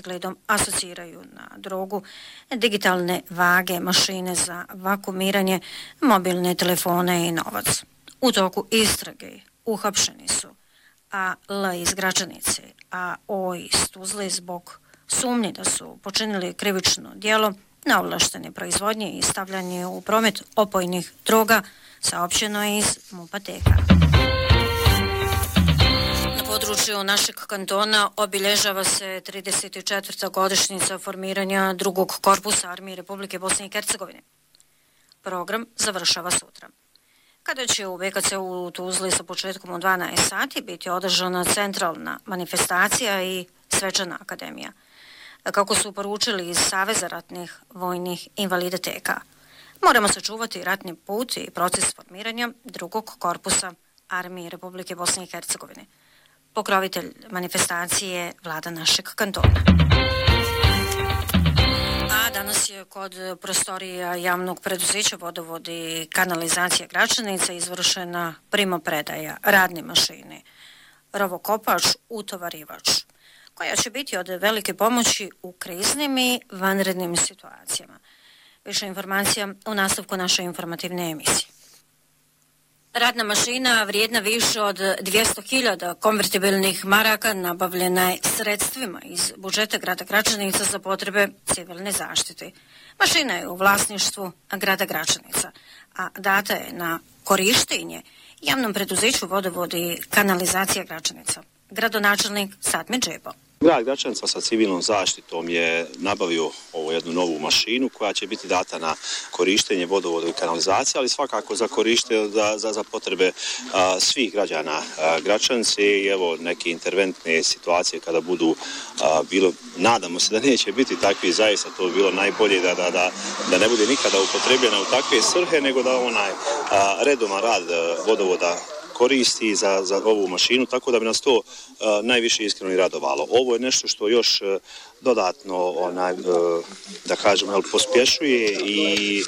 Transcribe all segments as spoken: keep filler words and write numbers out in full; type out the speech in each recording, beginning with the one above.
izgledom asociraju na drogu, digitalne vage, mašine za vakuumiranje, mobilne telefone i novac. U toku istrage uhapšeni su A L iz Gračanice, A O iz Tuzle zbog sumnje da su počinili krivično djelo neovlaštene proizvodnje i stavljanje u promet opojnih droga, saopćeno je iz Mupateka. Na području našeg kantona obilježava se trideset četvrta godišnjica formiranja drugog korpusa Armije Republike Bosne i Hercegovine. Program završava sutra, kada će u V K C u Tuzli sa početkom u dvanaest sati biti održana centralna manifestacija i svečana akademija, kako su poručili iz Saveza ratnih vojnih invalida T K. Moramo sačuvati ratni put i proces formiranja drugog korpusa Armije Republike Bosne i Hercegovine. Pokrovitelj manifestacije je vlada našeg kantona. A danas je kod prostorija javnog preduzeća Vodovod i kanalizacija Gračanica izvršena primopredaja radne mašine, rovokopač, utovarivač, koja će biti od velike pomoći u kriznim i vanrednim situacijama. Više informacija u nastavku naše informativne emisije. Radna mašina vrijedna više od dvjesto hiljada konvertibilnih maraka nabavljena je sredstvima iz budžeta grada Gračanica za potrebe civilne zaštite. Mašina je u vlasništvu grada Gračanica, a data je na korištenje javnom preduzeću Vodovod i kanalizacija Gračanica. Gradonačelnik Satmir Džebo. Grad Gračanica sa civilnom zaštitom je nabavio ovu jednu novu mašinu koja će biti data na korištenje vodovoda i kanalizacije, ali svakako za korištenje za, za, za potrebe a, svih građana a, Gračanice i evo neke interventne situacije kada budu a, bilo, nadamo se da neće biti takvi, zaista to bi bilo najbolje da, da, da, da ne bude nikada upotrebljena u takve svrhe, nego da onaj a, redovan rad a, vodovoda koristi za, za ovu mašinu, tako da bi nas to uh, najviše iskreno i radovalo. Ovo je nešto što još uh, dodatno onaj, uh, da kažemo, pospješuje i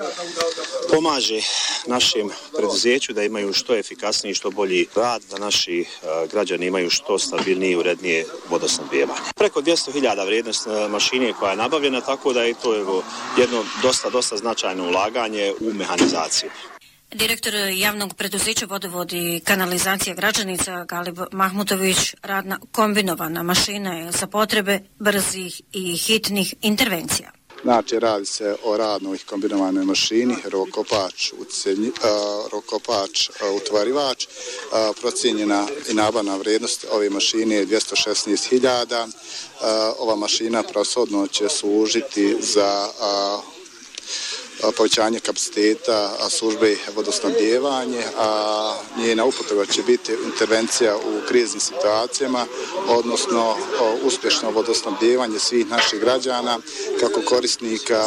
pomaže našim preduzeću da imaju što efikasniji i što bolji rad, da naši uh, građani imaju što stabilnije i urednije vodosnabdijevanje. Preko dvjesto hiljada vrijednost uh, mašine koja je nabavljena, tako da je to evo, jedno dosta, dosta značajno ulaganje u mehanizaciju. Direktor javnog preduzeća Vodovod i kanalizacija Gračanica Galib Mahmutović, radna kombinovana mašina je za potrebe brzih i hitnih intervencija. Znači, radi se o radnoj kombinovanoj mašini, rokopač, ucenji, uh, rokopač, uh, utvarivač. Uh, procijenjena i nabavna vrijednost ove mašine je dvjesto šesnaest hiljada. Uh, ova mašina prosodno će služiti za uh, povećanje kapaciteta službe vodosnabdijevanje, a njena upotreba će biti intervencija u kriznim situacijama, odnosno uspješno vodosnabdijevanje svih naših građana, kako korisnika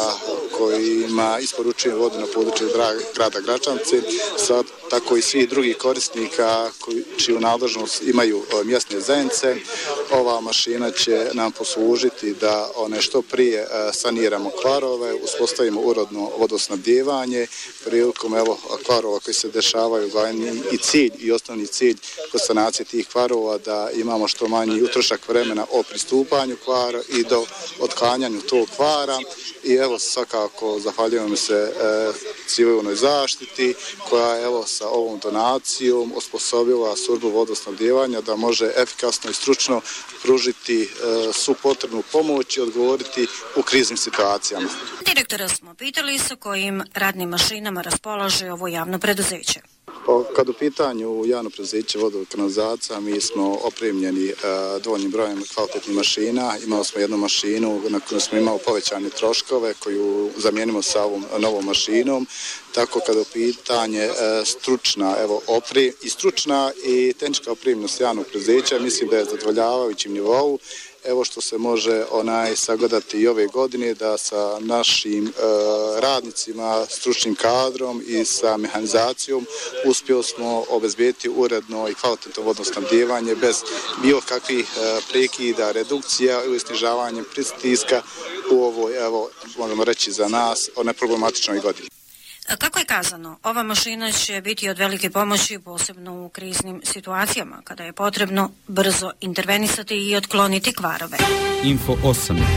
kojima isporučuju vodu na području grada Gračanice, sad tako i svih drugih korisnika koji, čiju nadležnost imaju mjesne zajednice. Ova mašina će nam poslužiti da one što prije saniramo kvarove, uspostavimo urodno vodosnabdijevanje, prilikom evo kvarova koji se dešavaju, glavni i cilj i osnovni cilj kod sanacije tih kvarova da imamo što manji utrošak vremena o pristupanju kvara i do otklanjanju tog kvara. I evo svakako zahvaljujem se e, civilnoj zaštiti koja evo sa ovom donacijom osposobila službu vodosnabdijevanja da može efikasno i stručno pružiti e, svu potrebnu pomoć i odgovoriti u kriznim situacijama. Direktora smo pitali sa kojim radnim mašinama raspolaže ovo javno preduzeće. Kad u pitanju javno preduzeće Vodovod i kanalizacija, mi smo opremljeni uh, dovoljnim brojem kvalitetnih mašina. Imali smo jednu mašinu na kojoj smo imali povećane troškove koju zamijenimo sa ovom novom mašinom. Tako kada u pitanje uh, stručna, evo, opri, i stručna i tehnička opremljenost javnog preduzeća, mislim da je zadovoljavajućim nivou. Evo što se može onaj sagledati i ove godine da sa našim e, radnicima, stručnim kadrom i sa mehanizacijom uspjeli smo obezbijeti uredno i kvalitetno vodosnabdijevanje bez bilo kakvih e, prekida, redukcija ili snižavanja pritiska u ovoj, evo, možemo reći za nas, o neproblematičnoj godini. Kako je kazano, ova mašina će biti od velike pomoći, posebno u kriznim situacijama, kada je potrebno brzo intervenisati i otkloniti kvarove. Info osam.